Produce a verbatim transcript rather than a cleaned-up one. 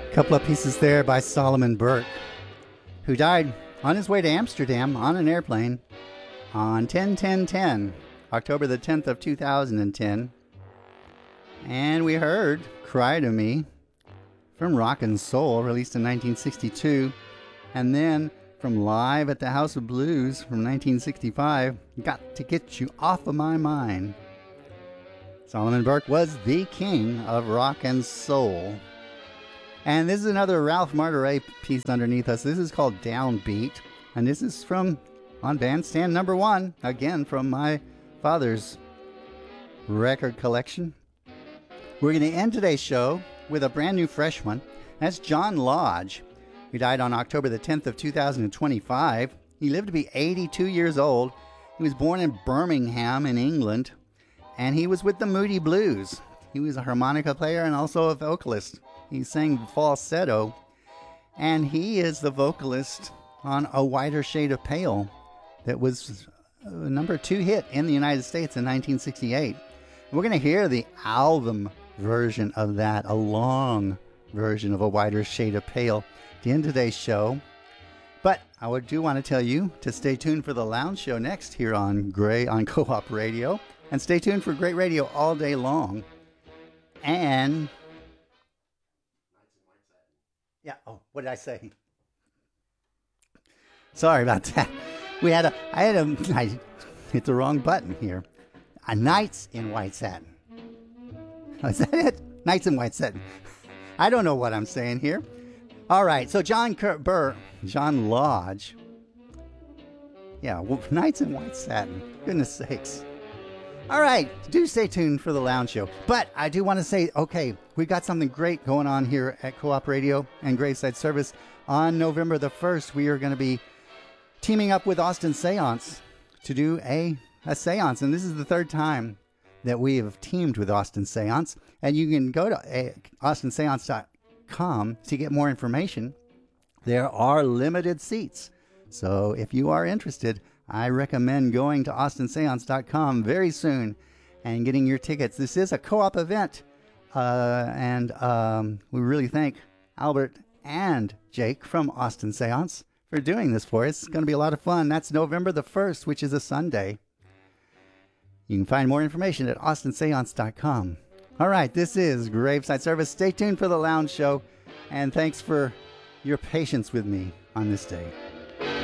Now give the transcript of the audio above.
Couple of pieces there by Solomon Burke, who died on his way to Amsterdam on an airplane on ten ten ten, October the tenth of two thousand ten. And we heard Cry to Me from Rock and Soul, released in nineteen sixty-two. And then from Live at the House of Blues from nineteen sixty-five, Got to Get You Off of My Mind. Solomon Burke was the king of rock and soul. And this is another Ralph Martire piece underneath us. This is called Downbeat. And this is from On Bandstand Number One. Again, from my father's record collection. We're going to end today's show with a brand new fresh one. That's John Lodge, who died on October the tenth of two thousand twenty-five. He lived to be eighty-two years old. He was born in Birmingham in England. And he was with the Moody Blues. He was a harmonica player and also a vocalist. He sang falsetto, and he is the vocalist on A Whiter Shade of Pale that was a number two hit in the United States in nineteen sixty-eight. We're going to hear the album version of that, a long version of A Whiter Shade of Pale, to end today's show. But I do want to tell you to stay tuned for the Lounge Show next here on Gray on Co-op Radio, and stay tuned for great radio all day long. And yeah, oh, what did I say? Sorry about that. We had a, I had a, I hit the wrong button here. A Nights in White Satin. Oh, is that it? Nights in White Satin. I don't know what I'm saying here. All right, so John Burr, John Lodge. Yeah, well, Nights in White Satin. Goodness sakes. All right, do stay tuned for the Lounge Show. But I do want to say, okay, we got something great going on here at Co-op Radio and Graveside Service. On November the first, we are going to be teaming up with Austin Seance to do a, a seance. And this is the third time that we have teamed with Austin Seance. And you can go to austin seance dot com to get more information. There are limited seats. So if you are interested, I recommend going to austin seance dot com very soon and getting your tickets. This is a co-op event, uh, and um, we really thank Albert and Jake from Austin Seance for doing this for us. It's going to be a lot of fun. That's November the first, which is a Sunday. You can find more information at austin seance dot com. All right, this is Graveside Service. Stay tuned for the Lounge Show, and thanks for your patience with me on this day.